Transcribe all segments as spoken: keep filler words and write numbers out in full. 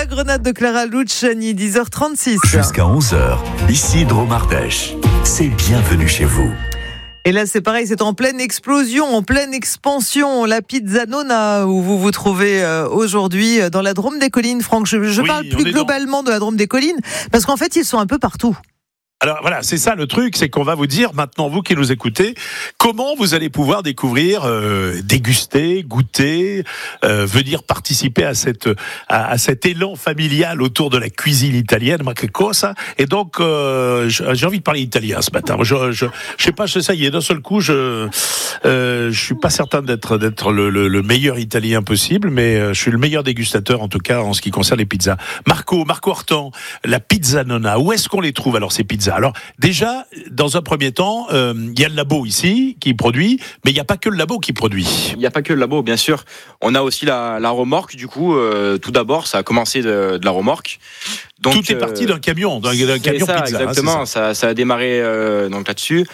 La grenade de Clara Luciani, dix heures trente-six. Jusqu'à onze heures, ici Dromardèche. C'est bienvenue chez vous. Et là, c'est pareil, c'est en pleine explosion, en pleine expansion. La Pizza Nonna, où vous vous trouvez euh, aujourd'hui dans la Drôme des Collines. Franck, je, je Oui, parle plus globalement dans... de la Drôme des Collines, parce qu'en fait, ils sont un peu partout. Alors voilà, c'est ça le truc, c'est qu'on va vous dire maintenant, vous qui nous écoutez, comment vous allez pouvoir découvrir, euh, déguster, goûter, euh, venir participer à cette à, à cet élan familial autour de la cuisine italienne, ma che cosa. Et donc euh, j'ai envie de parler italien ce matin. Je je, je sais pas, je ça y est, d'un seul coup, je euh, je suis pas certain d'être d'être le, le, le meilleur italien possible, mais je suis le meilleur dégustateur en tout cas en ce qui concerne les pizzas. Marco, Marco Artan, la Pizza Nonna, où est-ce qu'on les trouve alors ces pizzas? Alors déjà, dans un premier temps, il euh, y a le labo ici qui produit, mais il n'y a pas que le labo qui produit. Il n'y a pas que le labo, bien sûr. On a aussi la, la remorque, du coup. Euh, tout d'abord, ça a commencé de, de la remorque. Donc, tout est parti d'un camion, d'un, d'un camion ça, pizza. Exactement, hein, ça. Ça, ça a démarré euh, donc là-dessus.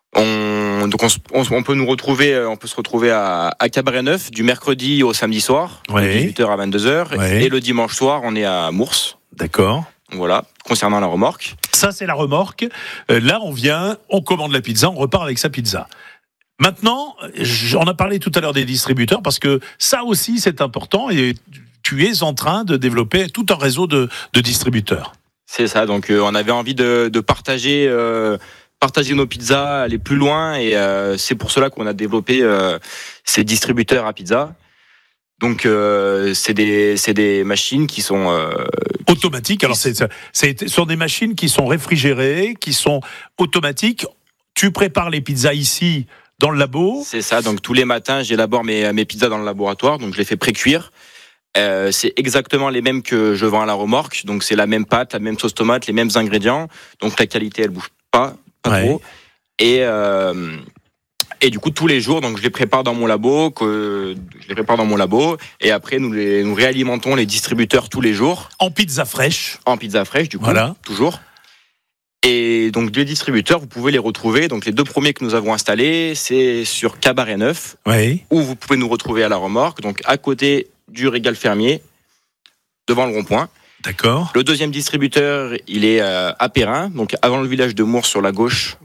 On, donc on, on, on peut nous retrouver, on peut se retrouver à, à Cabaret Neuf du mercredi au samedi soir, ouais. de dix-huit heures à vingt-deux heures, ouais. et le dimanche soir, on est à Mours. D'accord. Voilà, concernant la remorque. Ça, c'est la remorque. Euh, là, on vient, on commande la pizza, on repart avec sa pizza. Maintenant, on a parlé tout à l'heure des distributeurs, parce que ça aussi, c'est important, et tu es en train de développer tout un réseau de, de distributeurs. C'est ça, donc euh, on avait envie de, de partager, euh, partager nos pizzas, aller plus loin, et euh, c'est pour cela qu'on a développé euh, ces distributeurs à pizza. Donc euh, c'est des c'est des machines qui sont euh, automatiques. Alors c'est c'est ce sont des machines qui sont réfrigérées, qui sont automatiques. Tu prépares les pizzas ici dans le labo. C'est ça. Donc tous les matins, j'élabore mes mes pizzas dans le laboratoire. Donc je les fais pré-cuire. Euh, c'est exactement les mêmes que je vends à la remorque. Donc c'est la même pâte, la même sauce tomate, les mêmes ingrédients. Donc la qualité elle bouge pas, pas ouais. trop. Et euh, Et du coup, tous les jours, donc je les prépare dans mon labo, que je les prépare dans mon labo, et après nous les nous réalimentons les distributeurs tous les jours. En pizza fraîche. En pizza fraîche, du coup, voilà. toujours. Et donc les distributeurs, vous pouvez les retrouver. Donc les deux premiers que nous avons installés, c'est sur Cabaret Neuf, oui. où vous pouvez nous retrouver à la remorque, donc à côté du régal fermier, devant le rond-point. D'accord. Le deuxième distributeur, il est à Perrin, donc avant le village de Mours sur la gauche.